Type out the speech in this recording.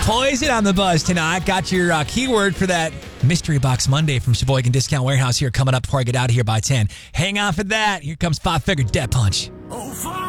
Poison on the buzz tonight. Got your keyword for that Mystery Box Monday from Sheboygan Discount Warehouse here coming up before I get out of here by 10. Hang on for that. Here comes Five Finger Death Punch. Oh,